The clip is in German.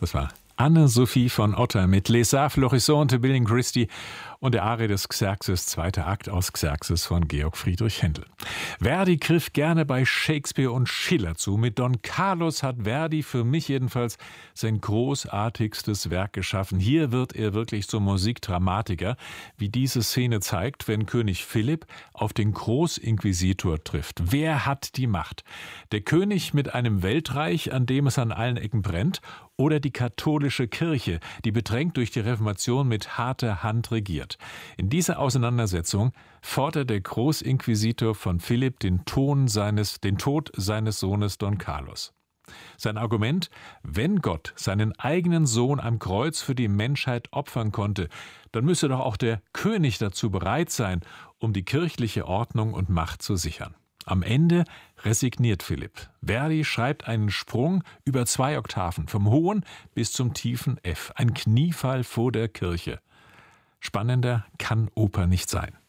Das war Anne-Sophie von Otter mit Les Arts Florissants unter William Christie und der Arie des Xerxes, zweiter Akt aus Xerxes von Georg Friedrich Händel. Verdi griff gerne bei Shakespeare und Schiller zu. Mit Don Carlos hat Verdi für mich jedenfalls sein großartigstes Werk geschaffen. Hier wird er wirklich zum Musikdramatiker, wie diese Szene zeigt, wenn König Philipp auf den Großinquisitor trifft. Wer hat die Macht? Der König mit einem Weltreich, an dem es an allen Ecken brennt, oder die katholische Kirche, die bedrängt durch die Reformation mit harter Hand regiert. In dieser Auseinandersetzung fordert der Großinquisitor von Philipp den Tod seines Sohnes Don Carlos. Sein Argument: Wenn Gott seinen eigenen Sohn am Kreuz für die Menschheit opfern konnte, dann müsse doch auch der König dazu bereit sein, um die kirchliche Ordnung und Macht zu sichern. Am Ende resigniert Philipp. Verdi schreibt einen Sprung über 2 Oktaven, vom hohen bis zum tiefen F. Ein Kniefall vor der Kirche. Spannender kann Oper nicht sein.